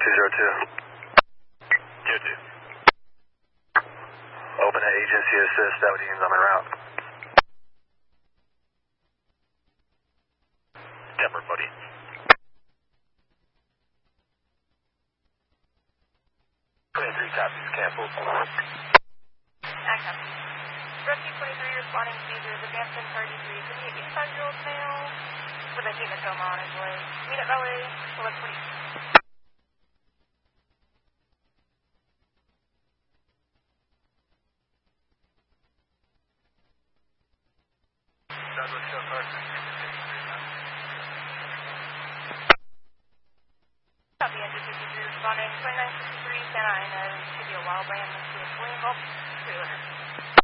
202. 202. Open to agency assist, that means I'm en route. Denver, buddy. Three copies, canceled. Action. Rescue 23 responding to users advanced in 33. Could be an 85-year-old male with a hematoma on his leg. Meet at Valley, select police. Douglas, show Carson. Copy, NG53 responding 2963 Santa Ina. Could be a wild land and see a swing off trailer.